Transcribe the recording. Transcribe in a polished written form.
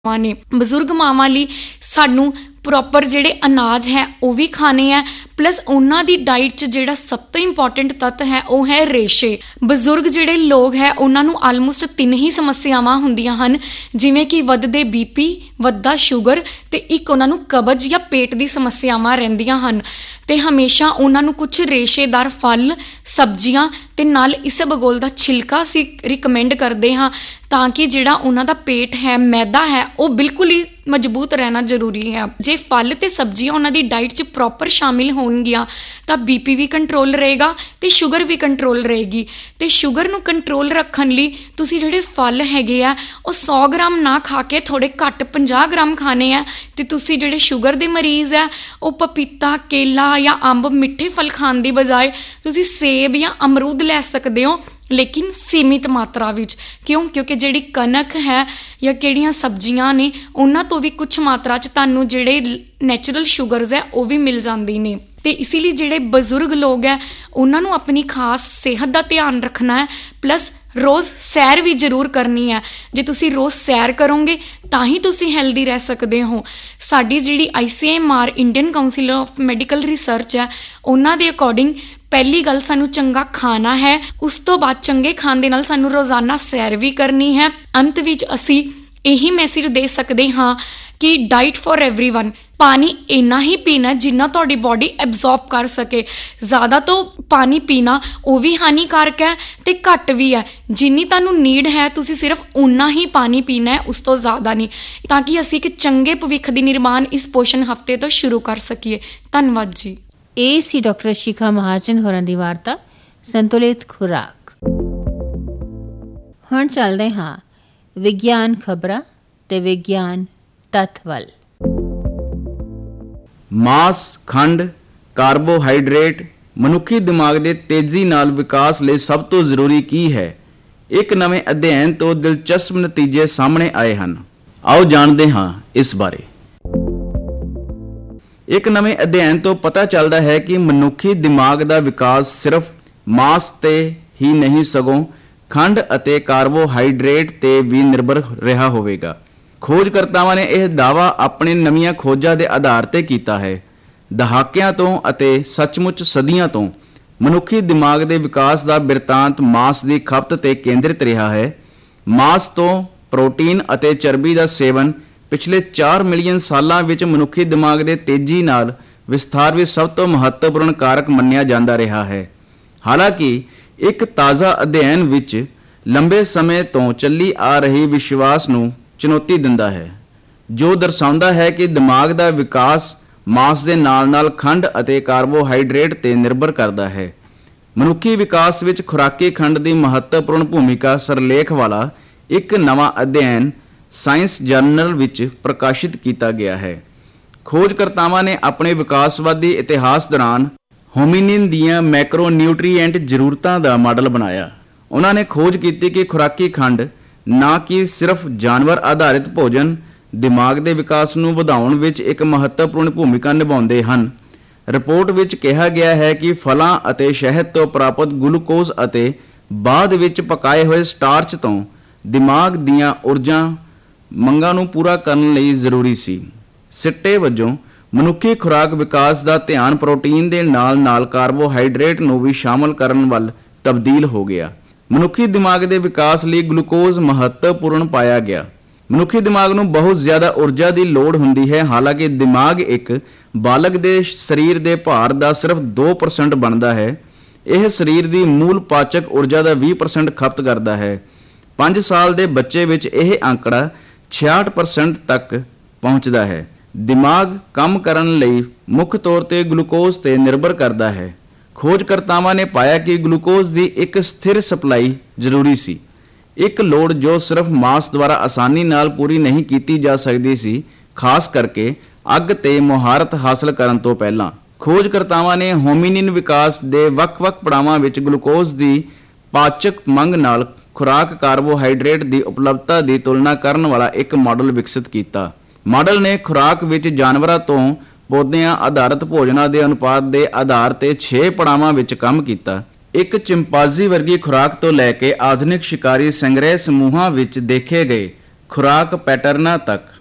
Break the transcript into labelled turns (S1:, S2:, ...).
S1: ਨੇ। ਬਜ਼ੁਰਗ ਮਾਵਾਂ ਲਈ ਸਾਨੂੰ ਪ੍ਰੋਪਰ ਜਿਹੜੇ ਅਨਾਜ ਹੈ ਉਹ ਵੀ ਖਾਣੇ ਹੈ, ਪਲੱਸ ਉਹਨਾਂ ਦੀ ਡਾਈਟ 'ਚ ਜਿਹੜਾ ਸਭ ਤੋਂ ਇੰਪੋਰਟੈਂਟ ਤੱਤ ਹੈ ਉਹ ਹੈ ਰੇਸ਼ੇ। ਬਜ਼ੁਰਗ ਜਿਹੜੇ ਲੋਕ ਹੈ ਉਹਨਾਂ ਨੂੰ ਆਲਮੋਸਟ 3 ਹੀ ਸਮੱਸਿਆਵਾਂ ਹੁੰਦੀਆਂ ਹਨ, ਜਿਵੇਂ ਕਿ ਵੱਧਦੇ BP, ਵੱਧਦਾ ਸ਼ੂਗਰ ਤੇ ਇੱਕ ਉਹਨਾਂ ਨੂੰ ਕਬਜ਼ ਜਾਂ ਪੇਟ ਦੀ ਸਮੱਸਿਆਵਾਂ ਰਹਿੰਦੀਆਂ ਹਨ। ਤੇ ਹਮੇਸ਼ਾ ਉਹਨਾਂ ਨੂੰ ਕੁਝ ਰੇਸ਼ੇਦਾਰ ਫਲ, ਸਬਜ਼ੀਆਂ ਤੇ ਨਾਲ ਇਸਬਗੋਲ ਦਾ ਛਿਲਕਾ ਅਸੀਂ ਰਿਕਮੈਂਡ ਕਰਦੇ ਹਾਂ, ਤਾਂ ਕਿ ਜਿਹੜਾ ਉਹਨਾਂ ਦਾ ਪੇਟ ਹੈ, ਮੈਦਾ ਹੈ, ਉਹ ਬਿਲਕੁਲ ਹੀ ਮਜ਼ਬੂਤ ਰਹਿਣਾ ਜ਼ਰੂਰੀ ਹੈ। ਜੇ ਫਲ ਤੇ ਸਬਜ਼ੀਆਂ ਉਹਨਾਂ ਦੀ ਡਾਈਟ 'ਚ ਪ੍ਰੋਪਰ ਸ਼ਾਮਿਲ ਹੋਣਗੀਆਂ ਤਾਂ BP ਵੀ ਕੰਟਰੋਲ ਰਹੇਗਾ ਤੇ ਸ਼ੂਗਰ ਵੀ ਕੰਟਰੋਲ ਰਹੇਗੀ। ਤੇ ਸ਼ੂਗਰ ਨੂੰ ਕੰਟਰੋਲ ਰੱਖਣ ਲਈ ਤੁਸੀਂ ਜਿਹੜੇ ਫਲ ਹੈਗੇ ਆ ਉਹ 100 ਗ੍ਰਾਮ ਨਾ ਖਾ ਕੇ ਥੋੜੇ ਘੱਟ 50 ਗ੍ਰਾਮ ਖਾਣੇ ਆ। ਤੇ ਤੁਸੀਂ ਜਿਹੜੇ ਸ਼ੂਗਰ ਦੇ ਮਰੀਜ਼ ਆ ਉਹ ਪਪੀਤਾ, ਕੇਲਾ ਜਾਂ ਅੰਬ, ਮਿੱਠੇ ਫਲ ਖਾਣ ਦੀ ਬਜਾਏ ਤੁਸੀਂ ਸੇਬ ਜਾਂ ਅਮਰੂਦ ਲੈ ਸਕਦੇ ਹੋ, ਲੇਕਿਨ ਸੀਮਿਤ ਮਾਤਰਾ ਵਿੱਚ। ਕਿਉਂਕਿ ਜਿਹੜੀ ਕਣਕ ਹੈ ਜਾਂ ਕਿਹੜੀਆਂ ਸਬਜ਼ੀਆਂ ਨੇ ਉਹਨਾਂ ਤੋਂ ਵੀ ਕੁਝ ਮਾਤਰਾ 'ਚ ਤੁਹਾਨੂੰ ਜਿਹੜੇ ਨੈਚੁਰਲ ਸ਼ੂਗਰਸ ਹੈ ਉਹ ਵੀ ਮਿਲ ਜਾਂਦੀ ਨੇ। ਤੇ ਇਸੇ ਲਈ ਜਿਹੜੇ ਬਜ਼ੁਰਗ ਲੋਕ ਹੈ ਉਹਨਾਂ ਨੂੰ ਆਪਣੀ ਖਾਸ ਸਿਹਤ ਦਾ ਧਿਆਨ ਰੱਖਣਾ ਹੈ, ਪਲੱਸ ਰੋਜ਼ ਸੈਰ ਵੀ ਜ਼ਰੂਰ ਕਰਨੀ ਹੈ। ਜੇ ਤੁਸੀਂ ਰੋਜ਼ ਸੈਰ ਕਰੋਗੇ ਤਾਂ ਹੀ ਤੁਸੀਂ ਹੈਲਦੀ ਰਹਿ ਸਕਦੇ ਹੋ। ਸਾਡੀ ਜਿਹੜੀ ICMR Indian council of medical research ਹੈ ਉਹਨਾਂ ਦੇ ਅਕੋਰਡਿੰਗ ਪਹਿਲੀ ਗੱਲ ਸਾਨੂੰ ਚੰਗਾ ਖਾਣਾ ਹੈ, ਉਸ ਤੋਂ ਬਾਅਦ ਚੰਗੇ ਖਾਣ ਦੇ ਨਾਲ ਸਾਨੂੰ ਰੋਜ਼ਾਨਾ ਸੈਰ ਵੀ ਕਰਨੀ ਹੈ। ਅੰਤ ਵਿੱਚ ਅਸੀਂ ਇਹੀ ਮੈਸੇਜ ਦੇ ਸਕਦੇ ਹਾਂ ਕਿ ਡਾਈਟ ਫॉर एवरीवन, ਪਾਣੀ ਇੰਨਾ ਹੀ ਪੀਣਾ ਜਿੰਨਾ ਤੁਹਾਡੀ ਬਾਡੀ ਐਬਜ਼ੌਰਬ ਕਰ ਸਕੇ। ਜ਼ਿਆਦਾ ਤੋਂ ਪਾਣੀ ਪੀਣਾ ਉਹ ਵੀ ਹਾਨੀਕਾਰਕ ਹੈ ਤੇ ਘੱਟ ਵੀ ਹੈ। ਜਿੰਨੀ ਤੁਹਾਨੂੰ ਨੀਡ ਹੈ ਤੁਸੀਂ ਸਿਰਫ ਉਨਾ ਹੀ ਪਾਣੀ ਪੀਣਾ ਹੈ, ਉਸ ਤੋਂ ਜ਼ਿਆਦਾ ਨਹੀਂ, ਤਾਂ ਕਿ ਅਸੀਂ ਇੱਕ ਚੰਗੇ ਭਵਿੱਖ ਦੀ ਨਿਰਮਾਣ ਇਸ ਪੋਸ਼ਣ ਹਫ਼ਤੇ ਤੋਂ ਸ਼ੁਰੂ ਕਰ ਸਕੀਏ। ਧੰਨਵਾਦ ਜੀ।
S2: ਇਹ ਸੀ ਡਾਕਟਰ ਸ਼ਿਖਾ ਮਹਾਜਨ ਹੋਰਾਂ ਦੀ ਵਾਰਤਾ ਸੰਤੁਲਿਤ ਖੁਰਾਕ। ਹੁਣ ਚੱਲਦੇ ਹਾਂ ਵਿਗਿਆਨ ਖਬਰਾਂ ਤੇ ਵਿਗਿਆਨ ਤੱਥ ਵੱਲ।
S3: ਮਾਸ, ਖੰਡ, ਕਾਰਬੋਹਾਈਡਰੇਟ ਮਨੁੱਖੀ ਦਿਮਾਗ ਦੇ ਤੇਜ਼ੀ ਨਾਲ ਵਿਕਾਸ ਲਈ ਸਭ ਤੋਂ ਜ਼ਰੂਰੀ ਕੀ ਹੈ? ਇੱਕ ਨਵੇਂ ਅਧਿਐਨ ਤੋਂ ਦਿਲਚਸਪ ਨਤੀਜੇ ਸਾਹਮਣੇ ਆਏ ਹਨ। ਆਓ ਜਾਣਦੇ ਹਾਂ ਇਸ ਬਾਰੇ। ਇੱਕ ਨਵੇਂ ਅਧਿਐਨ ਤੋਂ ਪਤਾ ਚੱਲਦਾ ਹੈ ਕਿ ਮਨੁੱਖੀ ਦਿਮਾਗ ਦਾ ਵਿਕਾਸ ਸਿਰਫ ਮਾਸ ਤੇ ਹੀ ਨਹੀਂ ਸਗੋਂ ਖੰਡ ਅਤੇ ਕਾਰਬੋਹਾਈਡਰੇਟ ਤੇ ਵੀ ਨਿਰਭਰ ਰਿਹਾ ਹੋਵੇਗਾ। ਖੋਜਕਰਤਾਵਾਂ ਨੇ ਇਹ ਦਾਅਵਾ ਆਪਣੀ ਨਵੀਆਂ ਖੋਜਾਂ ਦੇ ਆਧਾਰ ਤੇ ਕੀਤਾ ਹੈ। ਦਹਾਕਿਆਂ ਤੋਂ ਅਤੇ ਸੱਚਮੁੱਚ ਸਦੀਆਂ ਤੋਂ ਮਨੁੱਖੀ ਦਿਮਾਗ ਦੇ ਵਿਕਾਸ ਦਾ ਬਿਰਤਾਂਤ ਮਾਸ ਦੀ ਖਪਤ ਤੇ ਕੇਂਦਰਿਤ ਰਿਹਾ ਹੈ। ਮਾਸ ਤੋਂ ਪ੍ਰੋਟੀਨ ਅਤੇ ਚਰਬੀ ਦਾ ਸੇਵਨ ਪਿਛਲੇ 4 ਮਿਲੀਅਨ ਸਾਲਾਂ ਵਿੱਚ ਮਨੁੱਖੀ ਦਿਮਾਗ ਦੇ ਤੇਜ਼ੀ ਨਾਲ ਵਿਸਥਾਰ ਵਿੱਚ ਸਭ ਤੋਂ ਮਹੱਤਵਪੂਰਨ ਕਾਰਕ ਮੰਨਿਆ ਜਾਂਦਾ ਰਿਹਾ ਹੈ। ਹਾਲਾਂਕਿ ਇੱਕ ਤਾਜ਼ਾ ਅਧਿਐਨ ਵਿੱਚ ਲੰਬੇ ਸਮੇਂ ਤੋਂ ਚੱਲੀ ਆ ਰਹੀ ਵਿਸ਼ਵਾਸ ਨੂੰ ਚੁਣੌਤੀ ਦਿੰਦਾ ਹੈ, ਜੋ ਦਰਸਾਉਂਦਾ ਹੈ ਕਿ ਦਿਮਾਗ ਦਾ ਵਿਕਾਸ ਮਾਸ ਦੇ ਨਾਲ-ਨਾਲ ਖੰਡ ਅਤੇ ਕਾਰਬੋਹਾਈਡਰੇਟ ਤੇ ਨਿਰਭਰ ਕਰਦਾ ਹੈ। ਮਨੁੱਖੀ ਵਿਕਾਸ ਵਿੱਚ ਖੁਰਾਕੀ ਖੰਡ ਦੀ ਮਹੱਤਵਪੂਰਨ ਭੂਮਿਕਾ ਸਰਲੇਖ ਵਾਲਾ ਇੱਕ ਨਵਾਂ ਅਧਿਐਨ ਸਾਇੰਸ ਜਰਨਲ ਵਿੱਚ ਪ੍ਰਕਾਸ਼ਿਤ ਕੀਤਾ ਗਿਆ ਹੈ। ਖੋਜਕਰਤਾਵਾਂ ਨੇ ਆਪਣੇ ਵਿਕਾਸਵਾਦੀ ਇਤਿਹਾਸ ਦੌਰਾਨ ਹੋਮਿਨਿਨ ਦੀਆਂ ਮੈਕਰੋਨਿਊਟ੍ਰੀਐਂਟ ਜ਼ਰੂਰਤਾਂ ਦਾ ਮਾਡਲ ਬਣਾਇਆ। ਉਹਨਾਂ ਨੇ ਖੋਜ ਕੀਤੀ ਕਿ ਖੁਰਾਕੀ ਖੰਡ ਨਾ ਕਿ ਸਿਰਫ ਜਾਨਵਰ ਆਧਾਰਿਤ ਭੋਜਨ ਦਿਮਾਗ ਦੇ ਵਿਕਾਸ ਨੂੰ ਵਧਾਉਣ ਵਿੱਚ ਇੱਕ ਮਹੱਤਵਪੂਰਨ ਭੂਮਿਕਾ ਨਿਭਾਉਂਦੇ ਹਨ। ਰਿਪੋਰਟ ਵਿੱਚ ਕਿਹਾ ਗਿਆ ਹੈ ਕਿ ਫਲਾਂ ਅਤੇ ਸ਼ਹਿਦ ਤੋਂ ਪ੍ਰਾਪਤ ਗਲੂਕੋਜ਼ ਅਤੇ ਬਾਅਦ ਵਿੱਚ ਪਕਾਏ ਹੋਏ ਸਟਾਰਚ ਤੋਂ ਦਿਮਾਗ ਦੀਆਂ ਊਰਜਾ ਮੰਗਾਂ ਨੂੰ ਪੂਰਾ ਕਰਨ ਲਈ ਜ਼ਰੂਰੀ ਸੀ। ਸਿੱਟੇ ਵਜੋਂ ਮਨੁੱਖੀ ਖੁਰਾਕ ਵਿਕਾਸ ਦਾ ਧਿਆਨ ਪ੍ਰੋਟੀਨ ਦੇ ਨਾਲ-ਨਾਲ ਕਾਰਬੋਹਾਈਡਰੇਟ ਨੂੰ ਵੀ ਸ਼ਾਮਲ ਕਰਨ ਵੱਲ ਤਬਦੀਲ ਹੋ ਗਿਆ। ਮਨੁੱਖੀ ਦਿਮਾਗ ਦੇ ਵਿਕਾਸ ਲਈ ਗਲੂਕੋਜ਼ ਮਹੱਤਵਪੂਰਨ ਪਾਇਆ ਗਿਆ। ਮਨੁੱਖੀ ਦਿਮਾਗ ਨੂੰ ਬਹੁਤ ਜ਼ਿਆਦਾ ਊਰਜਾ ਦੀ ਲੋੜ ਹੁੰਦੀ ਹੈ। ਹਾਲਾਂਕਿ ਦਿਮਾਗ ਇੱਕ ਬਾਲਗ ਦੇ ਸਰੀਰ ਦੇ ਭਾਰ ਦਾ ਸਿਰਫ 2% ਬਣਦਾ ਹੈ। ਇਹ ਸਰੀਰ ਦੀ ਮੂਲ ਪਾਚਕ ਊਰਜਾ ਦਾ 20% ਖਪਤ ਕਰਦਾ ਹੈ। 5 ਸਾਲ ਦੇ ਬੱਚੇ ਵਿੱਚ ਇਹ ਅੰਕੜਾ 66% ਤੱਕ ਪਹੁੰਚਦਾ ਹੈ। ਦਿਮਾਗ ਕੰਮ ਕਰਨ ਲਈ ਮੁੱਖ ਤੌਰ ਤੇ ਗਲੂਕੋਜ਼ ਤੇ ਨਿਰਭਰ ਕਰਦਾ ਹੈ। ਖੋਜਕਰਤਾਵਾਂ ਨੇ ਪਾਇਆ ਕਿ ਗਲੂਕੋਜ਼ ਦੀ ਇੱਕ ਸਥਿਰ ਸਪਲਾਈ ਜ਼ਰੂਰੀ ਸੀ, ਇੱਕ ਲੋੜ ਜੋ ਸਿਰਫ ਮਾਸ ਦੁਆਰਾ ਆਸਾਨੀ ਨਾਲ ਪੂਰੀ ਨਹੀਂ ਕੀਤੀ ਜਾ ਸਕਦੀ ਸੀ, ਖਾਸ ਕਰਕੇ ਅੱਗ ਤੇ ਮੁਹਾਰਤ ਹਾਸਲ ਕਰਨ ਤੋਂ ਪਹਿਲਾਂ। ਖੋਜਕਰਤਾਵਾਂ ਨੇ ਹੋਮਿਨਿਨ ਵਿਕਾਸ ਦੇ ਵੱਖ-ਵੱਖ ਪੜਾਵਾਂ ਵਿੱਚ ਗਲੂਕੋਜ਼ ਦੀ ਪਾਚਕ ਮੰਗ ਨਾਲ ਖੁਰਾਕ ਕਾਰਬੋਹਾਈਡਰੇਟ ਦੀ ਉਪਲਬਧਤਾ ਦੀ ਤੁਲਨਾ ਕਰਨ ਵਾਲਾ ਇੱਕ ਮਾਡਲ ਵਿਕਸਿਤ ਕੀਤਾ। ਮਾਡਲ ਨੇ ਖੁਰਾਕ ਵਿੱਚ ਜਾਨਵਰਾਂ ਤੋਂ ਪੌਦਿਆਂ ਆਧਾਰਿਤ ਭੋਜਨਾਂ ਦੇ ਅਨੁਪਾਤ ਦੇ ਆਧਾਰ ਤੇ 6 ਪੜਾਵਾਂ ਵਿੱਚ ਕੰਮ ਕੀਤਾ। ਇੱਕ ਚਿੰਪਾਂਜ਼ੀ ਵਰਗੀ ਖੁਰਾਕ ਤੋਂ ਲੈ ਕੇ ਆਧੁਨਿਕ ਸ਼ਿਕਾਰੀ ਸੰਗ੍ਰਹਿ ਸਮੂਹਾਂ ਵਿੱਚ ਦੇਖੇ ਗਏ ਖੁਰਾਕ ਪੈਟਰਨਾਂ ਤੱਕ